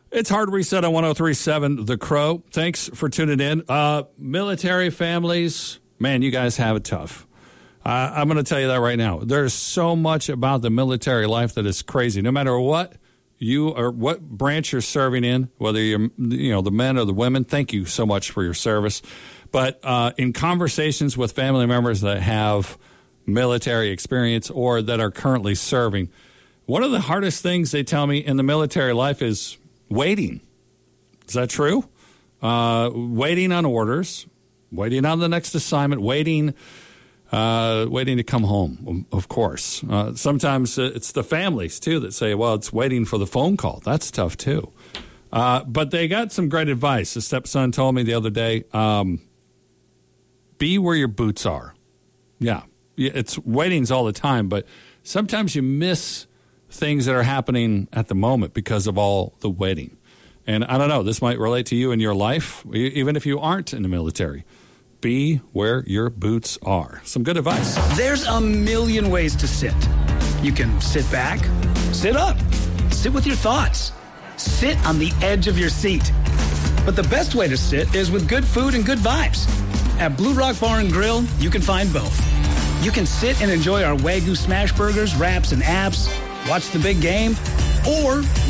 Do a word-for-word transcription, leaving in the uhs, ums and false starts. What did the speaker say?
It's Hard Reset on one oh three point seven The Crow. Thanks for tuning in. Uh, military families, man, you guys have it tough. Uh, I'm going to tell you that right now. There's so much about the military life that is crazy. No matter what you or what branch you're serving in, whether you're you know the men or the women, thank you so much for your service. But uh, in conversations with family members that have military experience or that are currently serving, one of the hardest things they tell me in the military life is waiting. Is that true? Uh, waiting on orders, waiting on the next assignment, waiting uh, waiting to come home, of course. Uh, sometimes it's the families, too, that say, well, it's waiting for the phone call. That's tough, too. Uh, but they got some great advice. The stepson told me the other day, um, be where your boots are. Yeah, it's waitings all the time, but sometimes you miss things that are happening at the moment because of all the waiting. And I don't know, this might relate to you in your life, even if you aren't in the military. Be where your boots are. Some good advice. There's a million ways to sit. You can sit back, sit up, sit with your thoughts, sit on the edge of your seat. But the best way to sit is with good food and good vibes. At Blue Rock Bar and Grill, you can find both. You can sit and enjoy our Wagyu smash burgers, wraps, and apps, watch the big game, or